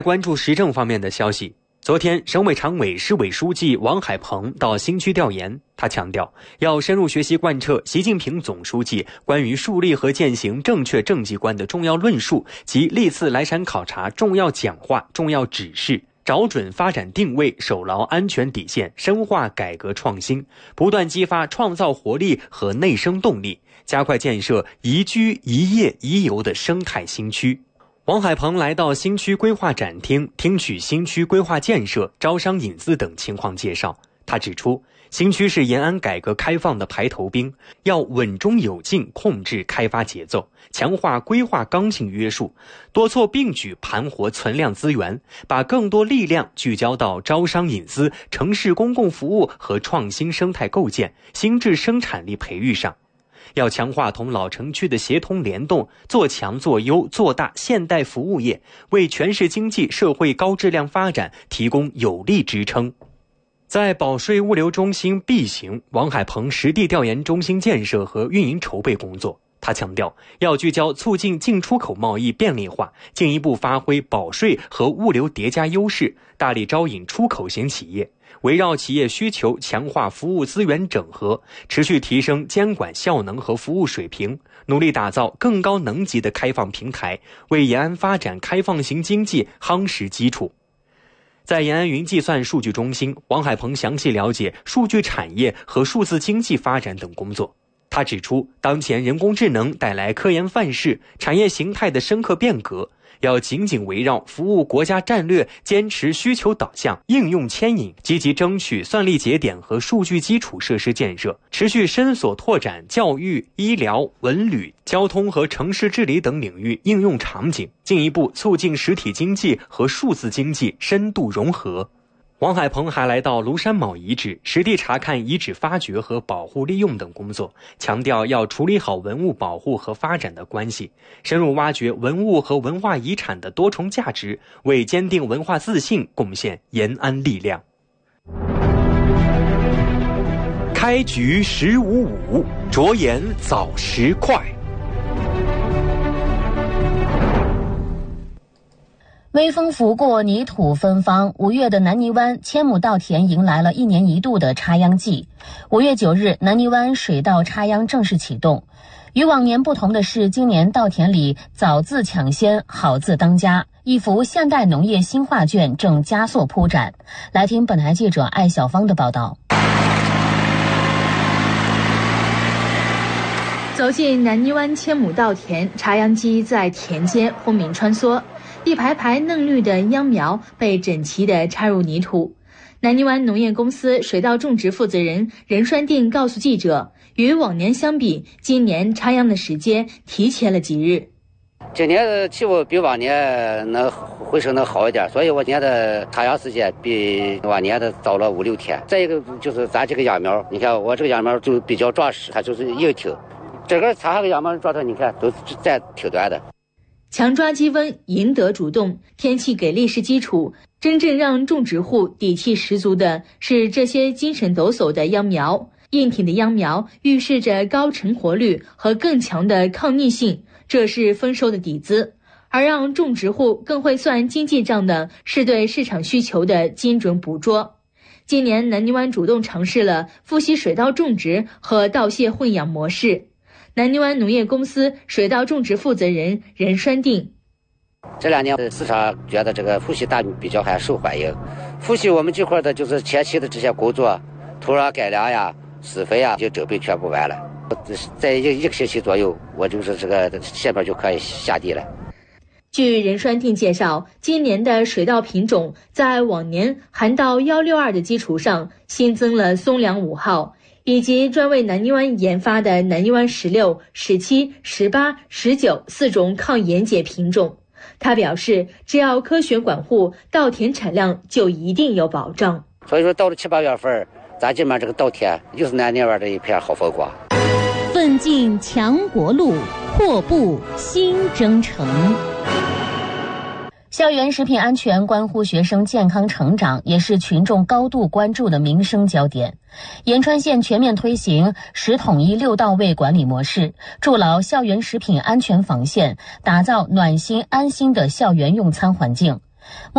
关注时政方面的消息，昨天，省委常委、市委书记王海鹏到新区调研。他强调，要深入学习贯彻习近平总书记关于树立和践行正确政绩观的重要论述及历次来陕考察重要讲话、重要指示，找准发展定位，守牢安全底线，深化改革创新，不断激发创造活力和内生动力，加快建设宜居、宜业、宜游的生态新区。王海鹏来到新区规划展厅，听取新区规划建设、招商引资等情况介绍。他指出，新区是延安改革开放的排头兵，要稳中有进控制开发节奏，强化规划刚性约束，多措并举盘活存量资源，把更多力量聚焦到招商引资、城市公共服务和创新生态构建、新质生产力培育上。要强化同老城区的协同联动，做强做优做大现代服务业，为全市经济社会高质量发展提供有力支撑。在保税物流中心 B 型，王海鹏实地调研中心建设和运营筹备工作。他强调，要聚焦促进进出口贸易便利化，进一步发挥保税和物流叠加优势，大力招引出口型企业，围绕企业需求强化服务资源整合，持续提升监管效能和服务水平，努力打造更高能级的开放平台，为延安发展开放型经济夯实基础。在延安云计算数据中心，王海鹏详细了解数据产业和数字经济发展等工作。他指出，当前人工智能带来科研范式、产业形态的深刻变革，要紧紧围绕服务国家战略，坚持需求导向、应用牵引，积极争取算力节点和数据基础设施建设，持续深锁拓展教育、医疗、文旅、交通和城市治理等领域应用场景，进一步促进实体经济和数字经济深度融合。王海鹏还来到庐山卯遗址，实地查看遗址发掘和保护利用等工作，强调要处理好文物保护和发展的关系，深入挖掘文物和文化遗产的多重价值，为坚定文化自信贡献延安力量。开局15-5，着眼早10快。 微风拂过，泥土芬芳。5月的南泥湾千亩稻田迎来了1年1度的插秧季。5月9日，南泥湾水稻插秧正式启动。与往年不同的是，今年稻田里早字抢先，好字当家，一幅现代农业新画卷正加速铺展。来听本台记者艾小芳的报道。 走进南泥湾千亩稻田，插秧机在田间轰鸣穿梭，一排排嫩绿的秧苗被整齐地插入泥土。南泥湾农业公司水稻种植负责人任栓定告诉记者，与往年相比，今年插秧的时间提前了几日。 今年的气候比往年能回升的好一点，所以我今年的插秧时间比往年的早了5-6天。再一个就是咱这个秧苗，你看我这个秧苗就比较壮实，它就是硬挺。整个插上个秧苗状态，你看都在挺短的。 强抓低温，赢得主动，天气给力是基础，真正让种植户底气十足的是这些精神抖擞的秧苗。硬挺的秧苗预示着高成活率和更强的抗逆性，这是丰收的底子。而让种植户更会算经济账的是对市场需求的精准捕捉。今年南泥湾主动尝试了富硒水稻种植和稻蟹混养模式。南泥湾农业公司水稻种植负责人任栓定， 这2年市场觉得这个富硒大米比较还受欢迎。富硒我们这块的就是前期的这些工作，土壤改良呀、施肥呀，就准备全部完了。在一个星期左右，我就是这个下边就可以下地了。 据任栓定介绍，今年的水稻品种在往年含稻162的基础上，新增了松良5号。以及专为南泥湾研发的南泥湾16、17、18、19 4种抗盐碱品种。他表示，只要科学管护，稻田产量就一定有保障。 所以说到了7、8月份，咱这边这个稻田又是南泥湾的一片好风光。 奋进强国路，阔步新征程。校园食品安全关乎学生健康成长，也是群众高度关注的民生焦点。延川县全面推行10统一6到位管理模式，筑牢校园食品安全防线，打造暖心安心的校园用餐环境。